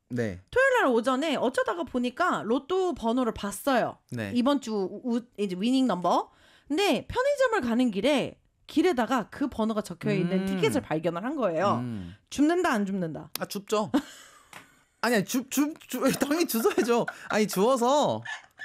네. 토요일 날 오전에 어쩌다가 보니까 로또 번호를 봤어요. 네. 이번 주 이제 위닝 넘버. 근데 편의점을 가는 길에다가 그 번호가 적혀 있는 티켓을 발견을 한 거예요. 줍는다 안 줍는다? 아, 줍죠. 아니야, 당연히 주워야죠. 아니, 주워서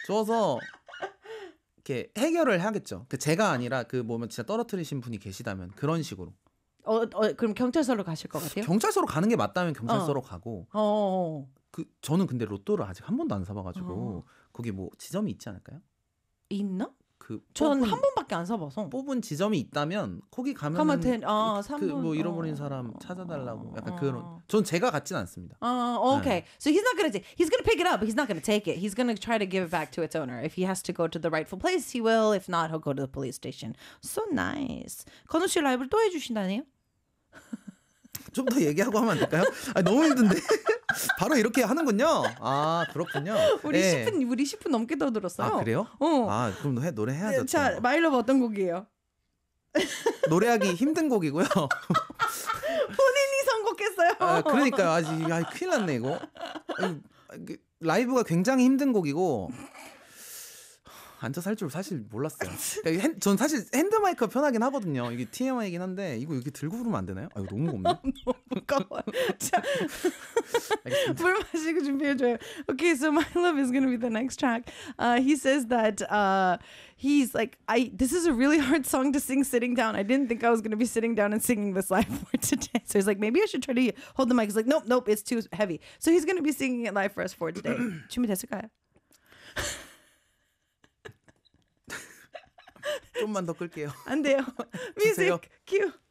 이렇게 해결을 해야겠죠. 제가 아니라 뭐면 진짜 떨어뜨리신 분이 계시다면 그런 식으로. 그럼 경찰서로 가실 것 같아요? 경찰서로 가는 게 맞다면 경찰서로 가고. 저는 근데 로또를 아직 한 번도 안 사봐가지고 거기 뭐 지점이 있지 않을까요? 있나? 전 한 번밖에 안 사봐서. 뽑은 지점이 있다면 거기 가면 뭐 잃어버린 사람 찾아달라고 약간 그런. 전 제가 같진 않습니다. Okay. 네. So he's gonna pick it up, but he's not gonna take it. He's gonna try to give it back to its owner. If he has to go to the rightful place, he will. If not, he'll go to the police station. So nice. 건우 씨 라이브를 또 해주신다네요? 좀 더 얘기하고 하면 안 될까요? 너무 힘든데. 바로 이렇게 하는군요. 아, 그렇군요. 우리 10분 넘게 더 들었어요. 아, 그래요? 그럼 노래 해야죠. 자, 마일러브 어떤 곡이에요? 노래하기 힘든 곡이고요. 본인이 선곡했어요. 그러니까요. 아직 큰일 났네 이거. 라이브가 굉장히 힘든 곡이고 앉아서 할 줄 사실 몰랐어요. 전 사실 핸드마이크가 편하긴 하거든요. 이게 TMI이긴 한데 이거 이렇게 들고 부르면 안 되나요? 이거 너무 무겁네. 너무 무거워요. 자, 물 마시고 준비해줘요. Okay, so My Love is going to be the next track. He says that he's like, this is a really hard song to sing sitting down. I didn't think I was going to be sitting down and singing this live for today. So he's like, maybe I should try to hold the mic. He's like, nope, it's too heavy. So he's going to be singing it live for us for today. 준비됐을까요? 좀만 더 끌게요. 안 돼요. 뮤직 큐.